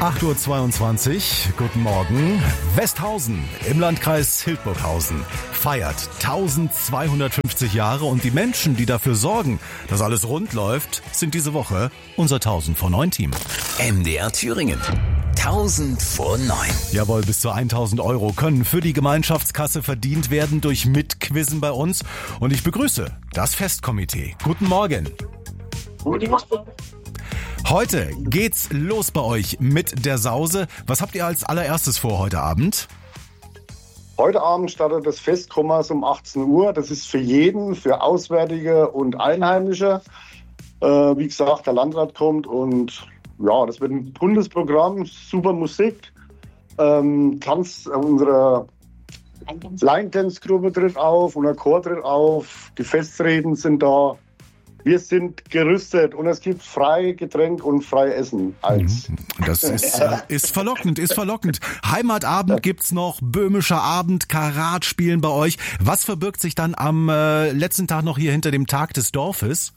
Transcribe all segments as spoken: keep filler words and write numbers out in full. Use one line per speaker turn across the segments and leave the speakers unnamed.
acht Uhr zweiundzwanzig, guten Morgen. Westhausen im Landkreis Hildburghausen feiert eintausendzweihundertfünfzig Jahre und die Menschen, die dafür sorgen, dass alles rund läuft, sind diese Woche unser tausend vor neun Team.
M D R Thüringen. tausend vor neun.
Jawohl, bis zu tausend Euro können für die Gemeinschaftskasse verdient werden durch Mitquizzen bei uns. Und ich begrüße das Festkomitee. Guten Morgen.
Guten Morgen.
Heute geht's los bei euch mit der Sause. Was habt ihr als allererstes vor heute Abend?
Heute Abend startet das Festkommers um achtzehn Uhr. Das ist für jeden, für Auswärtige und Einheimische. Äh, wie gesagt, der Landrat kommt und ja, das wird ein buntes Programm, super Musik. Ähm, Tanz, unsere Line-Dance-Gruppe tritt auf, unser Chor tritt auf, die Festreden sind da. Wir sind gerüstet und es gibt frei Getränk und frei Essen. Als.
Das ist, äh, ist verlockend, ist verlockend. Heimatabend gibt's noch, böhmischer Abend, Karat spielen bei euch. Was verbirgt sich dann am äh, letzten Tag noch hier hinter dem Tag des Dorfes?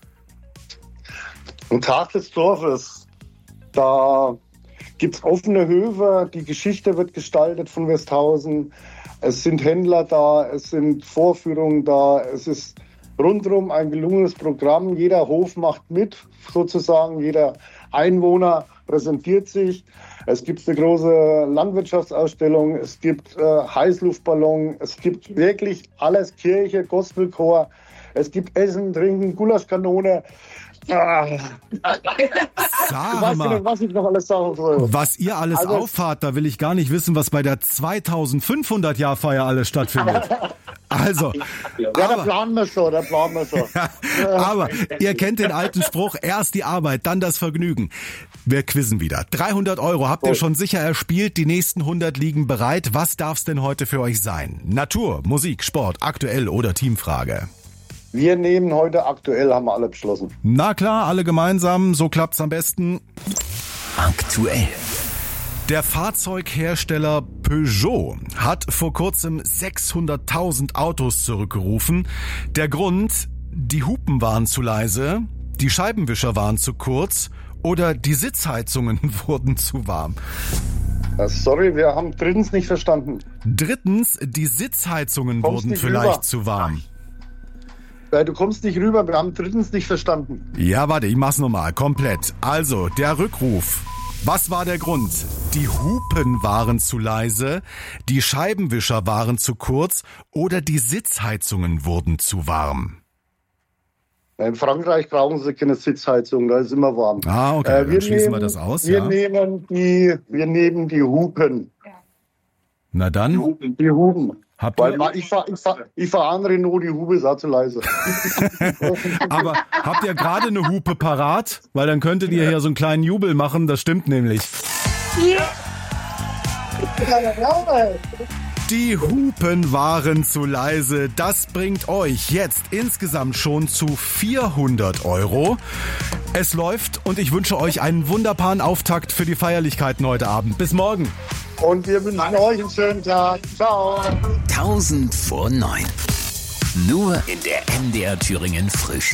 Am Tag des Dorfes, da gibt's offene Höfe, die Geschichte wird gestaltet von Westhausen. Es sind Händler da, es sind Vorführungen da, es ist rundherum ein gelungenes Programm. Jeder Hof macht mit, sozusagen. Jeder Einwohner präsentiert sich. Es gibt eine große Landwirtschaftsausstellung. Es gibt äh, Heißluftballon. Es gibt wirklich alles. Kirche, Gospelchor. Es gibt Essen, Trinken, Gulaschkanone. Ah.
Sag
Ich weiß
mal,
nicht, was ich noch alles sagen soll.
was ihr alles
Also-
auffahrt, da will ich gar nicht wissen, was bei der zweitausendfünfhundert Jahr Feier alles stattfindet. Also,
Ja, da
aber,
planen wir schon, da planen wir schon.
aber ihr kennt den alten Spruch, erst die Arbeit, dann das Vergnügen. Wir quizzen wieder. dreihundert Euro habt ihr schon sicher erspielt, die nächsten hundert liegen bereit. Was darf's denn heute für euch sein? Natur, Musik, Sport, aktuell oder Teamfrage?
Wir nehmen heute aktuell, haben wir alle beschlossen.
Na klar, alle gemeinsam, so klappt's am besten.
Aktuell.
Der Fahrzeughersteller Peugeot hat vor kurzem sechshunderttausend Autos zurückgerufen. Der Grund, die Hupen waren zu leise, die Scheibenwischer waren zu kurz oder die Sitzheizungen wurden zu warm.
Äh, Sorry, wir haben drittens nicht verstanden.
Drittens, die Sitzheizungen
Kommst
wurden
nicht
vielleicht
rüber.
zu warm.
Äh, Du kommst nicht rüber, wir haben drittens nicht verstanden.
Ja, warte, ich mach's nochmal, komplett. Also, der Rückruf. Was war der Grund? Die Hupen waren zu leise, die Scheibenwischer waren zu kurz oder die Sitzheizungen wurden zu warm?
In Frankreich brauchen sie keine Sitzheizung, da ist immer warm.
Ah, okay, dann schließen wir das aus,
Wir
ja.
nehmen die, wir nehmen die Hupen.
Na dann,
Die Hupen.
habt
Weil
ihr,
ma- ich fahre ich fahr, ich fahr an Renault, die Hupe ist auch zu leise.
aber habt ihr gerade eine Hupe parat? Weil dann könntet ihr hier so einen kleinen Jubel machen, das stimmt nämlich. Die Hupen waren zu leise. Das bringt euch jetzt insgesamt schon zu vierhundert Euro. Es läuft und ich wünsche euch einen wunderbaren Auftakt für die Feierlichkeiten heute Abend. Bis morgen.
Und wir wünschen euch einen schönen Tag. Ciao.
tausend vor neun. Nur in der M D R Thüringen Frühschicht.